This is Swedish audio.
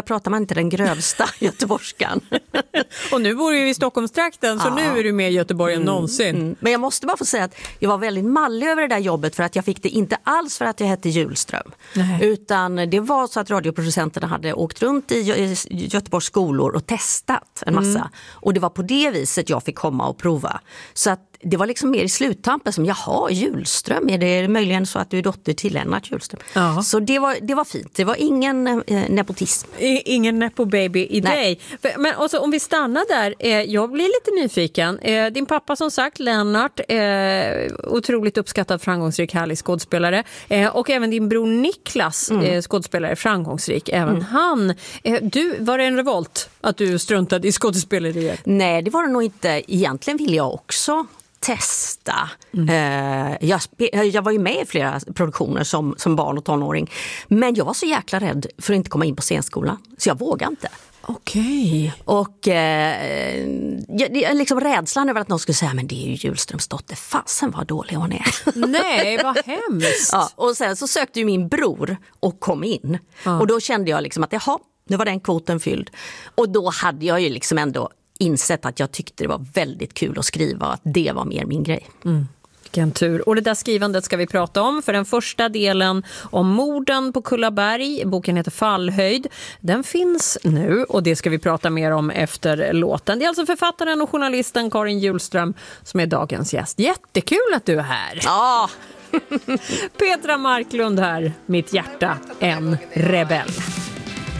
där pratar man inte den grövsta göteborgskan. Och nu bor ju i Stockholmstrakten, så nu är du mer i Göteborg än någonsin. Men jag måste bara få säga att jag var väldigt mallig över det där jobbet, för att jag fick det inte alls för att jag hette Hjulström. Utan det var så att radioproducenterna hade åkt runt i Göteborgs skolor och testat en massa. Och det var på det viset jag fick komma och prova. Så att det var liksom mer i sluttampen som, jaha, Hjulström, är det möjligen så att du är dotter till Lennart Hjulström? Ja. Så det var fint. Det var ingen nepotism. Ingen nepo-baby i dig. Men också, om vi stannar där, jag blir lite nyfiken. Din pappa som sagt, Lennart, otroligt uppskattad, framgångsrik, härlig skådespelare. Och även din bror Niklas, skådespelare, framgångsrik. Även han. Var det en revolt att du struntade i skådespeleriet? Nej, det var det nog inte. Egentligen ville jag också testa. Jag var ju med i flera produktioner som barn och tonåring. Men jag var så jäkla rädd för att inte komma in på scenskolan. Så jag vågade inte. Okej. Och liksom rädslan över att någon skulle säga, men det är ju Hjulströms dotter, fasen vad dålig hon är. Nej, vad hemskt. Ja, och sen så sökte ju min bror och kom in. Och då kände jag liksom att nu var den kvoten fylld. Och då hade jag ju liksom ändå insett att jag tyckte det var väldigt kul att skriva, att det var mer min grej. Vilken tur. Och det där skrivandet ska vi prata om, för den första delen om morden på Kullaberg, boken heter Fallhöjd, den finns nu och det ska vi prata mer om efter låten. Det är alltså författaren och journalisten Karin Hjulström som är dagens gäst. Jättekul att du är här. Ja. Petra Marklund här, mitt hjärta, en rebell.